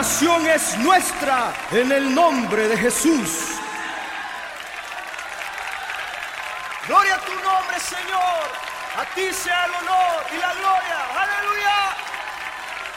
nación es nuestra en el nombre de Jesús. Gloria a tu nombre, Señor. A ti sea el honor y la gloria. Aleluya.